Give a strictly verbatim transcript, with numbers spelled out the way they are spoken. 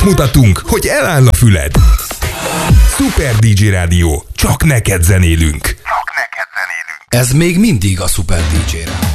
mutatunk, hogy eláll a füled. Szuper dé dzsé Rádió. Csak neked zenélünk. Csak neked zenélünk. Ez még mindig a Szuper dé dzsé Rádió.